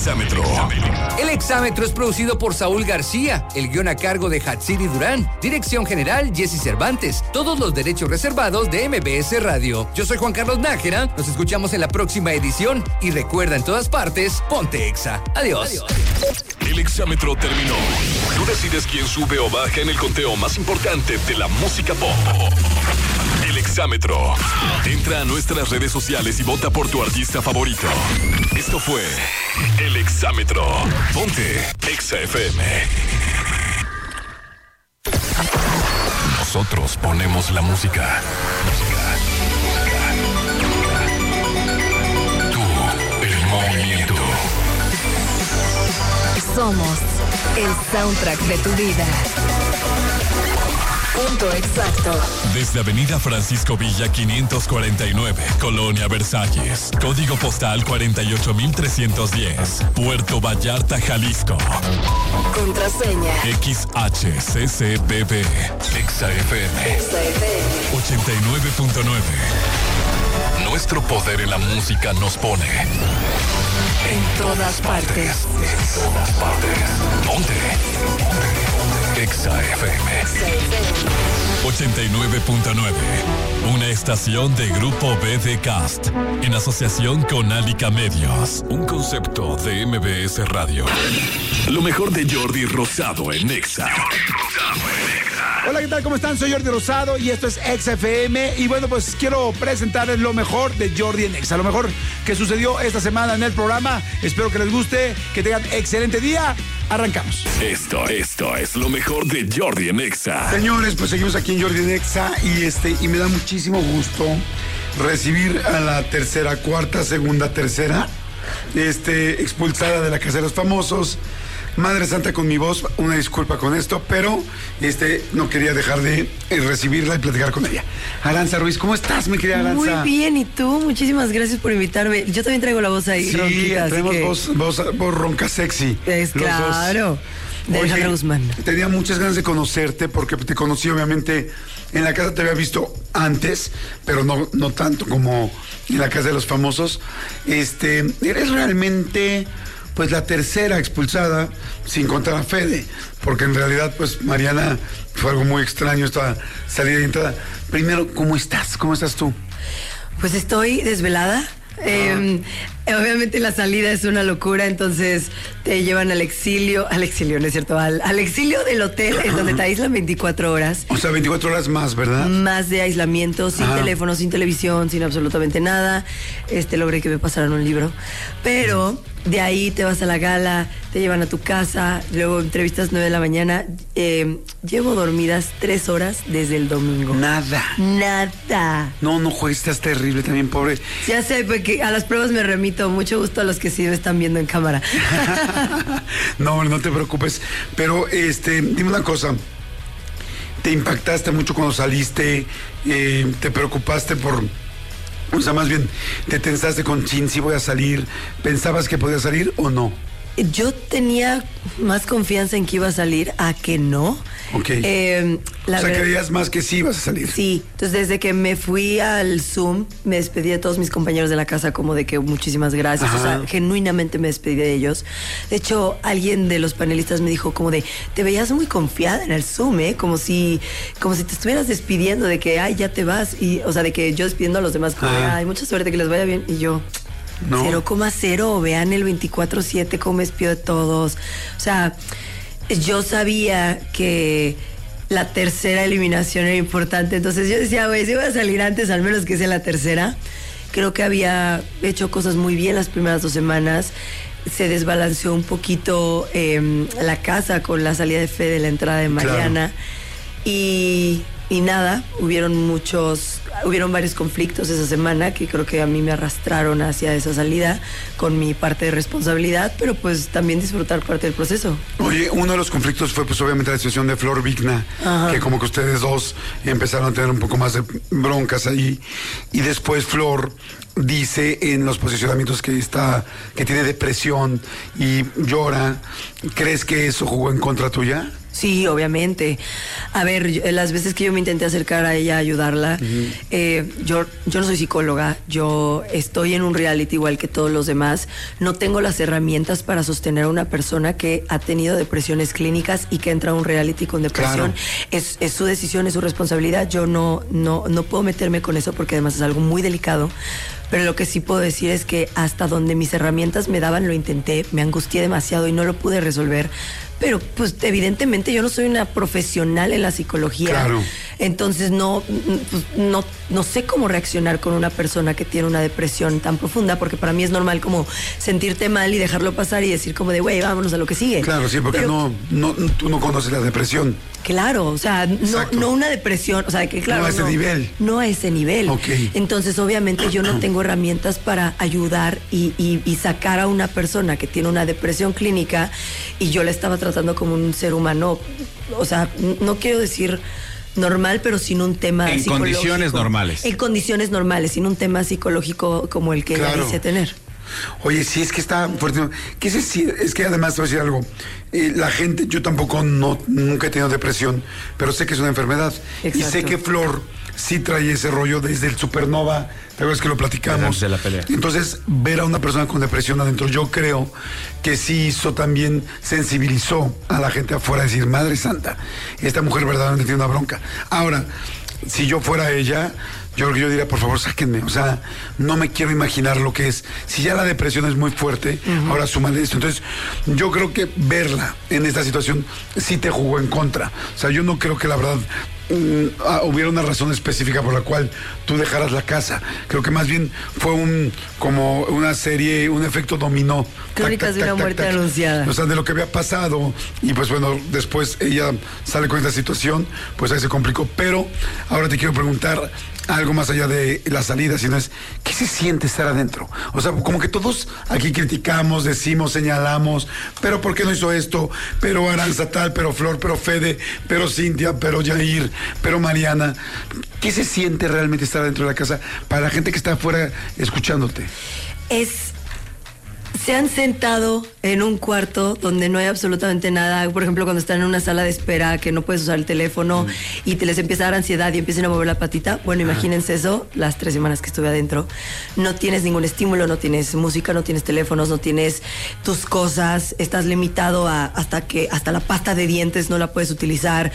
Exámetro. El Exámetro es producido por Saúl García, el guión a cargo de Hatsiri Durán, dirección general Jesse Cervantes, todos los derechos reservados de MBS Radio. Yo soy Juan Carlos Nájera, nos escuchamos en la próxima edición y recuerda en todas partes, ponte Exa. Adiós. El Exámetro terminó. Tú decides quién sube o baja en el conteo más importante de la música pop. El Exámetro. Entra a nuestras redes sociales y vota por tu artista favorito. Esto fue El Exámetro. Ponte Exa FM. Nosotros ponemos la música. Tú, el movimiento. Somos el soundtrack de tu vida. Punto exacto. Desde Avenida Francisco Villa 549, Colonia Versalles. Código postal 48310. Puerto Vallarta, Jalisco. Contraseña XHCCBB. Exa FM 89.9. Nuestro poder en la música nos pone en todas partes. En todas partes. Ponte. Exa FM 89.9. Una estación de Grupo BD Cast en asociación con Alica Medios. Un concepto de MBS Radio. Lo mejor de Jordi Rosado en Exa. Hola, ¿qué tal? ¿Cómo están? Soy Jordi Rosado y esto es Exa FM. Y bueno, pues quiero presentarles lo mejor de Jordi en Exa. Lo mejor que sucedió esta semana en el programa. Espero que les guste, que tengan excelente día. Arrancamos. Esto es lo mejor de Jordi en Exa. Señores, pues seguimos aquí en Jordi en Exa y me da muchísimo gusto recibir a la segunda tercera, expulsada de la Casa de los Famosos. Madre Santa con mi voz, una disculpa con esto, pero no quería dejar de recibirla y platicar con ella. Aranza Ruiz, ¿cómo estás, mi querida Aranza? Muy bien, ¿y tú? Muchísimas gracias por invitarme. Yo también traigo la voz ahí ronquita. Sí, tenemos voz ronca sexy. Es claro. De Alejandra Guzmán. Tenía muchas ganas de conocerte porque te conocí, obviamente, en la casa te había visto antes, pero no tanto como en la Casa de los Famosos. Eres realmente... pues la tercera expulsada, sin contar a Fede, porque en realidad, pues, Mariana, fue algo muy extraño esta salida y entrada. Primero, ¿cómo estás? ¿Cómo estás tú? Pues estoy desvelada. Obviamente la salida es una locura, entonces te llevan al exilio, no es cierto, al exilio del hotel, en donde te aíslan 24 horas. O sea, 24 horas más, ¿verdad? Más de aislamiento, sin teléfono, sin televisión, sin absolutamente nada. Logré que me pasaran un libro. Pero de ahí te vas a la gala, te llevan a tu casa, luego entrevistas 9 de la mañana. Llevo dormidas 3 horas desde el domingo. Nada. No juegues, estás terrible también, pobre. Ya sé, porque a las pruebas me remito. Mucho gusto a los que sí me están viendo en cámara. No te preocupes. Pero, dime una cosa. ¿Te impactaste mucho cuando saliste? ¿Te preocupaste por...? O sea, más bien, ¿te tensaste con chin, si voy a salir? ¿Pensabas que podía salir o no? Yo tenía más confianza en que iba a salir a que no. Ok. Creías más que sí ibas a salir. Sí. Entonces, desde que me fui al Zoom, me despedí de todos mis compañeros de la casa, como de que muchísimas gracias. O sea, genuinamente me despedí de ellos. De hecho, alguien de los panelistas me dijo como de, te veías muy confiada en el Zoom, como si te estuvieras despidiendo de que, ay, ya te vas. Y, o sea, de que yo despidiendo a los demás, como de, ay, mucha suerte, que les vaya bien. Y yo... No. 0,0, vean el 24/7 cómo me espió de todos. O sea, yo sabía que la tercera eliminación era importante, entonces yo decía, güey, si voy a salir antes, al menos que sea la tercera. Creo que había hecho cosas muy bien las primeras 2 semanas. Se desbalanceó un poquito la casa con la salida de Fede, la entrada de Mariana. Claro. Y nada, hubieron varios conflictos esa semana que creo que a mí me arrastraron hacia esa salida con mi parte de responsabilidad, pero pues también disfrutar parte del proceso. Oye, uno de los conflictos fue pues obviamente la situación de Flor Vigna, que como que ustedes dos empezaron a tener un poco más de broncas ahí, y después Flor dice en los posicionamientos que tiene depresión y llora. ¿Crees que eso jugó en contra tuya? Sí, obviamente. A ver, las veces que yo me intenté acercar a ella, ayudarla, yo no soy psicóloga, yo estoy en un reality igual que todos los demás, no tengo las herramientas para sostener a una persona que ha tenido depresiones clínicas y que entra a un reality con depresión. Claro. Es su decisión, es su responsabilidad, yo no puedo meterme con eso porque además es algo muy delicado. Pero lo que sí puedo decir es que hasta donde mis herramientas me daban lo intenté, me angustié demasiado y no lo pude resolver. Pero pues evidentemente yo no soy una profesional en la psicología. Claro. Entonces no sé cómo reaccionar con una persona que tiene una depresión tan profunda, porque para mí es normal como sentirte mal y dejarlo pasar y decir como de, güey, vámonos a lo que sigue. Claro, sí, porque tú no conoces la depresión. Claro, o sea, no una depresión, o sea, que claro. No a ese nivel. No a ese nivel. Okay. Entonces, obviamente, yo no tengo herramientas para ayudar y sacar a una persona que tiene una depresión clínica y yo la estaba tratando como un ser humano, o sea, no quiero decir normal, pero sin un tema psicológico. En condiciones normales. En condiciones normales, sin un tema psicológico como el que ella dice tener. Oye, sí, es que está fuerte. Es que además te voy a decir algo. La gente, yo tampoco nunca he tenido depresión, pero sé que es una enfermedad. Exacto. Y sé que Flor sí trae ese rollo desde el Supernova. ¿Te acuerdas que lo platicamos? De la pelea. Entonces, ver a una persona con depresión adentro, yo creo que sí hizo también, sensibilizó a la gente afuera, decir, Madre Santa, esta mujer verdaderamente tiene una bronca. Ahora, si yo fuera ella, yo creo que yo diría, por favor, sáquenme. O sea, no me quiero imaginar lo que es. Si ya la depresión es muy fuerte, ahora súmale esto. Entonces, yo creo que verla en esta situación sí te jugó en contra. O sea, yo no creo que la verdad hubiera una razón específica por la cual tú dejaras la casa. Creo que más bien fue como una serie, un efecto dominó. Crónicas de una muerte anunciada. O sea, de lo que había pasado. Y pues bueno, después ella sale con esta situación, pues ahí se complicó. Pero ahora te quiero preguntar algo más allá de la salida, sino es, ¿qué se siente estar adentro? O sea, como que todos aquí criticamos, decimos, señalamos, pero ¿por qué no hizo esto? Pero Aranza tal, pero Flor, pero Fede, pero Cintia, pero Yair, pero Mariana. ¿Qué se siente realmente estar dentro de la casa para la gente que está afuera escuchándote? Se han sentado en un cuarto donde no hay absolutamente nada. Por ejemplo, cuando están en una sala de espera que no puedes usar el teléfono y te les empieza a dar ansiedad y empiezan a mover la patita. Bueno, imagínense eso, las 3 semanas que estuve adentro. No tienes ningún estímulo, no tienes música, no tienes teléfonos, no tienes tus cosas. Estás limitado hasta la pasta de dientes no la puedes utilizar.